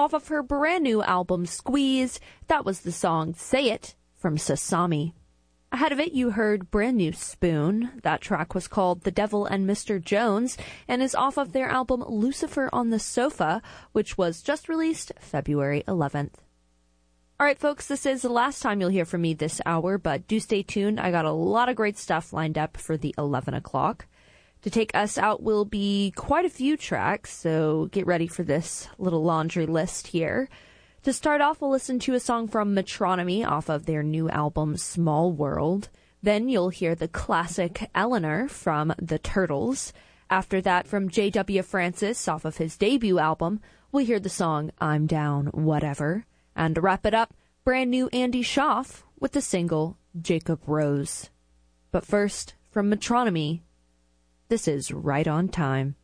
Off of her brand new album, Squeeze, that was the song Say It from Sasami. Ahead of it, you heard brand new Spoon. That track was called The Devil and Mr. Jones and is off of their album Lucifer on the Sofa, which was just released February 11th. All right, folks, this is the last time you'll hear from me this hour, but do stay tuned. I got a lot of great stuff lined up for the 11 o'clock. To take us out will be quite a few tracks, so get ready for this little laundry list here. To start off, we'll listen to a song from Metronomy off of their new album, Small World. Then you'll hear the classic Eleanor from The Turtles. After that, from J.W. Francis off of his debut album, we'll hear the song I'm Down, Whatever. And to wrap it up, brand new Andy Schaaf with the single Jacob Rose. But first, from Metronomy, this is Right on Time.